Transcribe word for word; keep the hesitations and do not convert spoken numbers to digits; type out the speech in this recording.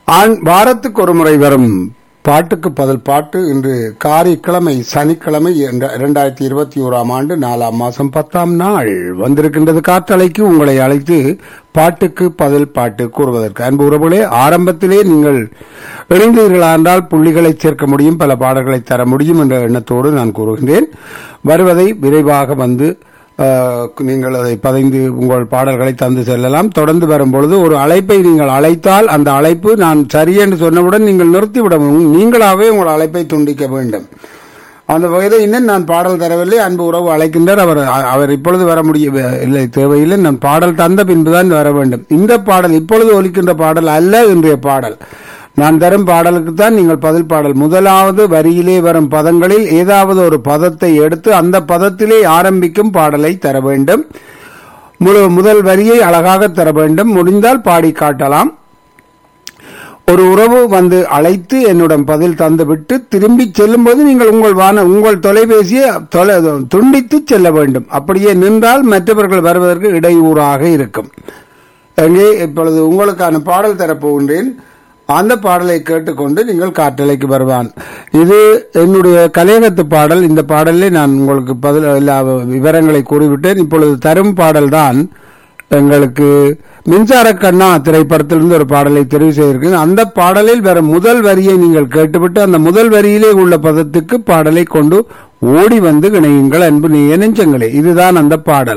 ஆண் வாரத்துக்கு ஒரு முறை வரும் பாட்டுக்கு பதில் பாட்டு இன்று காரிக்கிழமை சனிக்கிழமை இரண்டாயிரத்தி இருபத்தி ஓராம் ஆண்டு நாலாம் மாசம் பத்தாம் நாள் வந்திருக்கின்றது. காற்றலைக்கு உங்களை அழைத்து பாட்டுக்கு பதில் பாட்டு கூறுவதற்கு அன்பு உறவுகளே, ஆரம்பத்திலே நீங்கள் இணைந்தீர்களா என்றால் புள்ளிகளை சேர்க்க முடியும், பல பாடல்களை தர முடியும் என்ற எண்ணத்தோடு நான் கூறுகின்றேன். வருவதை விரைவாக வந்து நீங்கள் அதை பதிந்து உங்கள் பாடல்களை தந்து செல்லலாம். தொடர்ந்து வரும்பொழுது ஒரு அழைப்பை நீங்கள் அழைத்தால் அந்த அழைப்பு நான் சரியென்று சொன்னவுடன் நீங்கள் நிறுத்திவிட, நீங்களாகவே உங்கள் அழைப்பை துண்டிக்க வேண்டும். அந்த வகையில் இன்னும் நான் பாடல் தரவில்லை. அன்பு உறவு அழைக்கின்றார். அவர் அவர் இப்பொழுது வர முடியவில்லை, தேவையில்லை. நான் பாடல் தந்த பின்புதான் வர வேண்டும். இந்த பாடல் இப்பொழுது ஒலிக்கின்ற பாடல் அல்ல, இன்றைய பாடல். நான் தரும் பாடலுக்கு தான் நீங்கள் பதில் பாடல். முதலாவது வரியிலே வரும் பதங்களில் ஏதாவது ஒரு பதத்தை எடுத்து அந்த பதத்திலே ஆரம்பிக்கும் பாடலை தர வேண்டும். முதல் வரியை அழகாக தர வேண்டும். முடிந்தால் பாடி காட்டலாம். ஒரு உறவு வந்து அழைத்து என்னுடன் பதில் தந்துவிட்டு திரும்பி செல்லும் போது நீங்கள் உங்கள் வான உங்கள் தொலைபேசியை துண்டித்து செல்ல வேண்டும். அப்படியே நின்றால் மற்றவர்கள் வருவதற்கு இடையூறாக இருக்கும். எங்கே இப்பொழுது உங்களுக்கான பாடல் தரப்போகின்றேன். அந்த பாடலை கேட்டுக்கொண்டு நீங்கள் காற்றலைக்கு வருவான். இது என்னுடைய கலையகத்து பாடல். இந்த பாடலில் நான் உங்களுக்கு பதில் எல்லா விவரங்களை கூறிவிட்டேன். இப்பொழுது தரும் பாடல் தான் எங்களுக்கு மின்சார கண்ணா திரைப்படத்திலிருந்து ஒரு பாடலை தெரிவு செய்திருக்கிறேன். அந்த பாடலில் வர முதல் வரியை நீங்கள் கேட்டுவிட்டு அந்த முதல் வரியிலே உள்ள பதத்துக்கு பாடலை கொண்டு ஓடி வந்து இணையுங்கள் அன்பு நெஞ்சங்களே. இதுதான் அந்த பாடல்.